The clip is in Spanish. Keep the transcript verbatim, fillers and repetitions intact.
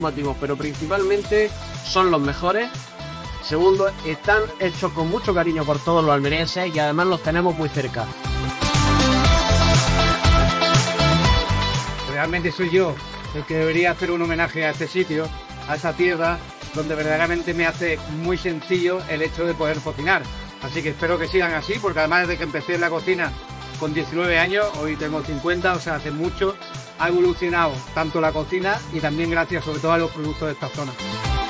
motivos, pero principalmente son los mejores. Segundo, están hechos con mucho cariño por todos los almerienses y además los tenemos muy cerca. Realmente soy yo el que debería hacer un homenaje a este sitio, a esta tierra, donde verdaderamente me hace muy sencillo el hecho de poder cocinar. Así que espero que sigan así, porque además de que empecé en la cocina con diecinueve años, hoy tengo cincuenta, o sea, hace mucho ha evolucionado tanto la cocina y también gracias sobre todo a los productos de esta zona.